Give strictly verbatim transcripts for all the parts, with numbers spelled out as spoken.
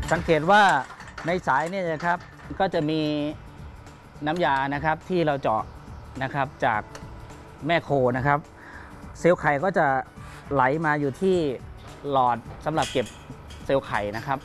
สังเกตว่าในสายเนี่ยนะครับก็จะมีน้ำยานะครับที่เราเจาะนะครับจากแม่โคนะครับเซลล์ไข่ก็จะไหลมาอยู่ที่หลอดสำหรับเก็บเซลล์ไข่นะครับ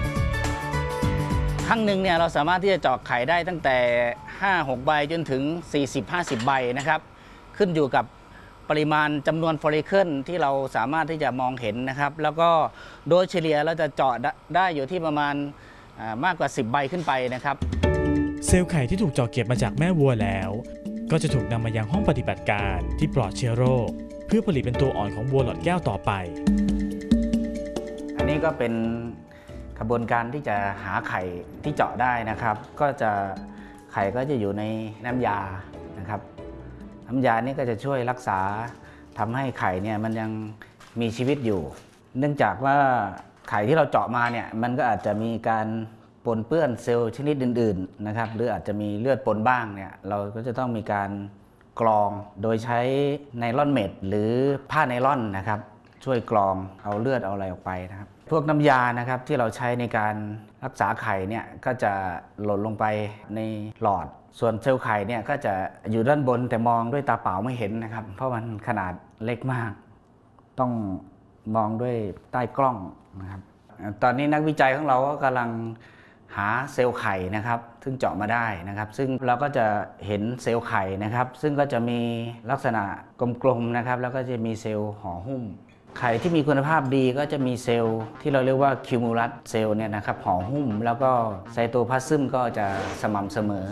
ครั้งหนึ่งเนี่ยเราสามารถที่จะเจาะไข่ได้ตั้งแต่ ห้าหก ใบจนถึง สี่สิบห้าสิบ ใบนะครับขึ้นอยู่กับปริมาณจำนวนฟอลิเคิลที่เราสามารถที่จะมองเห็นนะครับแล้วก็โดยเฉลี่ยเราจะเจาะได้อยู่ที่ประมาณมากกว่าสิบใบขึ้นไปนะครับเซลล์ไข่ที่ถูกเจาะเก็บมาจากแม่วัวแล้วก็จะถูกนำมายังห้องปฏิบัติการที่ปลอดเชื้อโรคเพื่อผลิตเป็นตัวอ่อนของวัวหลอดแก้วต่อไปอันนี้ก็เป็นกระบวนการที่จะหาไข่ที่เจาะได้นะครับก็จะไข่ก็จะอยู่ในน้ำยานะครับน้ำยานี้ก็จะช่วยรักษาทำให้ไข่เนี่ยมันยังมีชีวิตอยู่เนื่องจากว่าไข่ที่เราเจาะมาเนี่ยมันก็อาจจะมีการปนเปื้อนเซลล์ชนิดอื่นๆนะครับหรืออาจจะมีเลือดปนบ้างเนี่ยเราก็จะต้องมีการกรองโดยใช้ไนลอนเม็ดหรือผ้าไนลอนนะครับช่วยกรองเอาเลือดเอาอะไรออกไปนะครับพวกน้ำยานะครับที่เราใช้ในการรักษาไข่เนี่ยก็จะหล่นลงไปในหลอดส่วนเซลล์ไข่เนี่ยก็จะอยู่ด้านบนแต่มองด้วยตาเปล่าไม่เห็นนะครับเพราะมันขนาดเล็กมากต้องมองด้วยใต้กล้องนะครับตอนนี้นักวิจัยของเราก็กำลังหาเซลล์ไข่นะครับซึ่งเจาะมาได้นะครับซึ่งเราก็จะเห็นเซลล์ไข่นะครับซึ่งก็จะมีลักษณะกลมๆนะครับแล้วก็จะมีเซลล์ห่อหุ้มไข่ที่มีคุณภาพดีก็จะมีเซลล์ที่เราเรียกว่าคิวมูลัสเซลล์เนี่ยนะครับห่อหุ้มแล้วก็ไซโตพลาซึมก็จะสม่ำเสมอ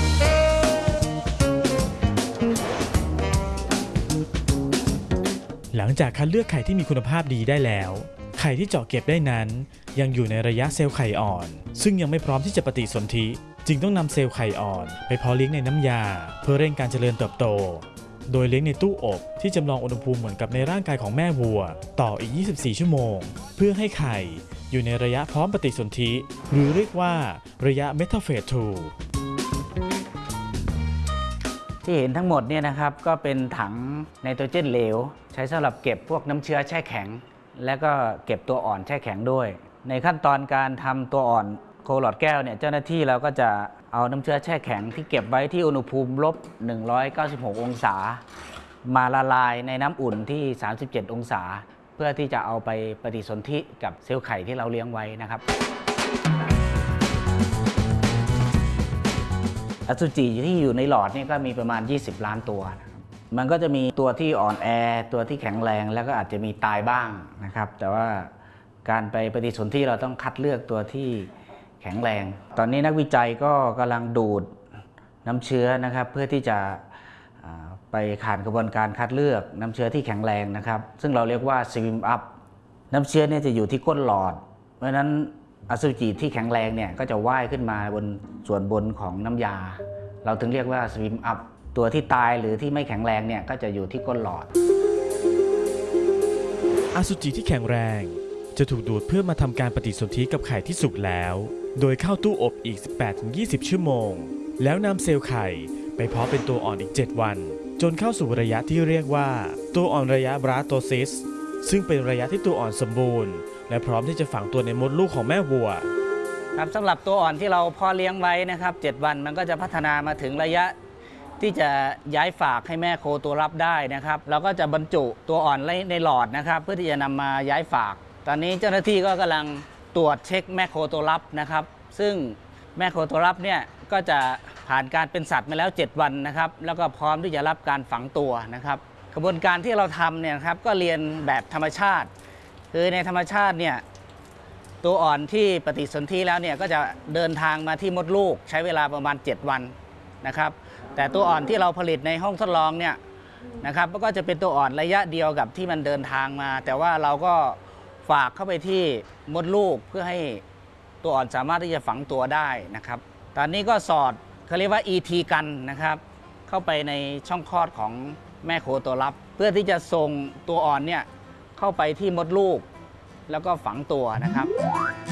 หลังจากคัดเลือกไข่ที่มีคุณภาพดีได้แล้วไข่ที่เจาะเก็บได้นั้นยังอยู่ในระยะเซลล์ไข่อ่อนซึ่งยังไม่พร้อมที่จะปฏิสนธิจึงต้องนำเซลล์ไข่อ่อนไปเพาะเลี้ยงในน้ำยาเพื่อเร่งการเจริญเติบโตโดยเลี้ยงในตู้อบที่จำลองอุณหภูมิเหมือนกับในร่างกายของแม่วัวต่ออีกยี่สิบสี่ชั่วโมงเพื่อให้ไข่อยู่ในระยะพร้อมปฏิสนธิหรือเรียกว่าระยะเมตาเฟสทูที่เห็นทั้งหมดเนี่ยนะครับก็เป็นถังไนโตรเจนเหลวใช้สำหรับเก็บพวกน้ำเชื้อแช่แข็งและก็เก็บตัวอ่อนแช่แข็งด้วยในขั้นตอนการทำตัวอ่อนโคหลอดแก้วเนี่ยเจ้าหน้าที่เราก็จะเอาน้ำเชื้อแช่แข็งที่เก็บไว้ที่อุณหภูมิลบหนึ่งร้อยเก้าสิบหกองศามาละลายในน้ำอุ่นที่สามสิบเจ็ดองศาเพื่อที่จะเอาไปปฏิสนธิกับเซลล์ไข่ที่เราเลี้ยงไว้นะครับอสุจิที่อยู่ในหลอดนี่ก็มีประมาณยี่สิบล้านตัวนะครับมันก็จะมีตัวที่อ่อนแอตัวที่แข็งแรงแล้วก็อาจจะมีตายบ้างนะครับแต่ว่าการไปปฏิสนธิเราต้องคัดเลือกตัวที่แข็งแรงตอนนี้นักวิจัยก็กำลังดูดน้ำเชื้อนะครับเพื่อที่จะไปผ่านกระบวนการคัดเลือกน้ำเชื้อที่แข็งแรงนะครับซึ่งเราเรียกว่าสวิมอัพน้ำเชื้อเนี่ยจะอยู่ที่ก้นหลอดเพราะฉะนั้นอสุจิที่แข็งแรงเนี่ยก็จะว่ายขึ้นมาบนส่วนบนของน้ำยาเราถึงเรียกว่าสวิมอัพตัวที่ตายหรือที่ไม่แข็งแรงเนี่ยก็จะอยู่ที่ก้นหลอดอสุจิที่แข็งแรงจะถูกดูดเพื่อมาทำการปฏิสนธิกับไข่ที่สุกแล้วโดยเข้าตู้อบอีก สิบแปดถึงยี่สิบ ชั่วโมงแล้วนำเซลล์ไข่ไปเพาะเป็นตัวอ่อนอีก เจ็ด วันจนเข้าสู่ระยะที่เรียกว่าตัวอ่อนระยะบราโตซิสซึ่งเป็นระยะที่ตัวอ่อนสมบูรณ์และพร้อมที่จะฝังตัวในมดลูกของแม่วัวครับสำหรับตัวอ่อนที่เราเพาะเลี้ยงไว้นะครับเจ็ดวันมันก็จะพัฒนามาถึงระยะที่จะย้ายฝากให้แม่โคตัวรับได้นะครับเราก็จะบรรจุตัวอ่อนในหลอดนะครับเพื่อที่จะนำมาย้ายฝากตอนนี้เจ้าหน้าที่ก็กำลังตรวจเช็คแม่โคตัวรับนะครับซึ่งแม่โคตัวรับเนี่ยก็จะผ่านการเป็นสัตว์มาแล้วเจ็ดวันนะครับแล้วก็พร้อมที่จะรับการฝังตัวนะครับกระบวนการที่เราทำเนี่ยครับก็เรียนแบบธรรมชาติคือในธรรมชาติเนี่ยตัวอ่อนที่ปฏิสนธิแล้วเนี่ยก็จะเดินทางมาที่มดลูกใช้เวลาประมาณเจ็ดวันนะครับแต่ตัวอ่อนที่เราผลิตในห้องทดลองเนี่ยนะครับก็จะเป็นตัวอ่อนระยะเดียวกับที่มันเดินทางมาแต่ว่าเราก็ฝากเข้าไปที่มดลูกเพื่อให้ตัวอ่อนสามารถที่จะฝังตัวได้นะครับตอนนี้ก็สอดเขาเรียกว่า อี ที กันนะครับเข้าไปในช่องคลอดของแม่โคตัวรับเพื่อที่จะส่งตัวอ่อนเนี่ยเข้าไปที่มดลูกแล้วก็ฝังตัวนะครับ